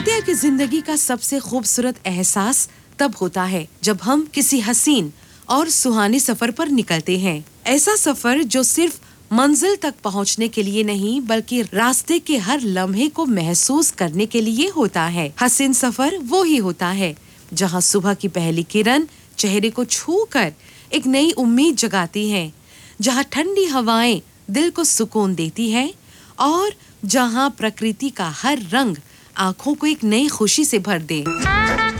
कहते हैं कि जिंदगी का सबसे खूबसूरत एहसास तब होता है जब हम किसी हसीन और सुहाने सफर पर निकलते हैं। ऐसा सफर जो सिर्फ मंजिल तक पहुंचने के लिए नहीं बल्कि रास्ते के हर लम्हे को महसूस करने के लिए होता है। हसीन सफर वो ही होता है जहां सुबह की पहली किरण चेहरे को छूकर एक नई उम्मीद जगाती है, जहां ठंडी हवाएं दिल को सुकून देती है और जहां प्रकृति का हर रंग आँखों को एक नई खुशी से भर दे।